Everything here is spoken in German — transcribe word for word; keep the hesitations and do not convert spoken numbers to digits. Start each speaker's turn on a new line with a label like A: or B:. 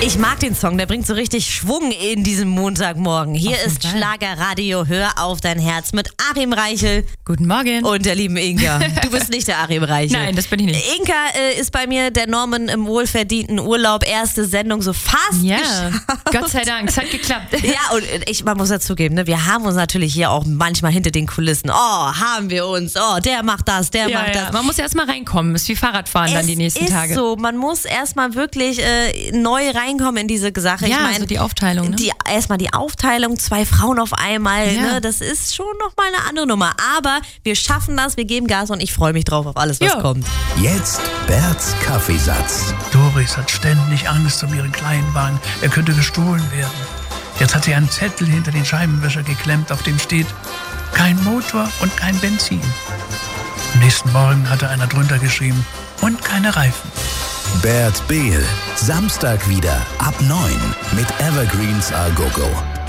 A: Ich mag den Song, der bringt so richtig Schwung in diesem Montagmorgen. Hier ist Schlagerradio, hör auf dein Herz mit Achim Reichel.
B: Guten Morgen.
A: Und der lieben Inka. Du bist nicht der Achim Reichel.
B: Nein, das bin ich nicht.
A: Inka äh, ist bei mir der Norman im wohlverdienten Urlaub. Erste Sendung so fast
B: Ja,
A: geschafft.
B: Gott sei Dank, es hat geklappt.
A: Ja, und ich, man muss dazugeben, ne, wir haben uns natürlich hier auch manchmal hinter den Kulissen. Oh, haben wir uns. Oh, der macht das, der
B: Ja,
A: macht
B: ja.
A: das.
B: Man muss erst mal reinkommen. Ist wie Fahrradfahren dann die nächsten
A: es ist
B: Tage.
A: so, man muss erstmal wirklich äh, neu reinkommen in diese Sache.
B: Ja,
A: ich mein,
B: so die Aufteilung. Ne?
A: Die, erstmal die Aufteilung, zwei Frauen auf einmal,
B: Ja.
A: ne, das ist schon nochmal eine andere Nummer. Aber wir schaffen das, wir geben Gas und ich freue mich drauf auf alles, was
B: Ja.
A: kommt.
C: Jetzt Berts Kaffeesatz.
D: Doris hat ständig Angst um ihren Kleinwagen. Er könnte gestohlen werden. Jetzt hat sie einen Zettel hinter den Scheibenwischer geklemmt, auf dem steht: kein Motor und kein Benzin. Am nächsten Morgen hatte einer drunter geschrieben: und keine Reifen.
C: Bert Behl. Samstag wieder ab neun mit Evergreens A Go Go.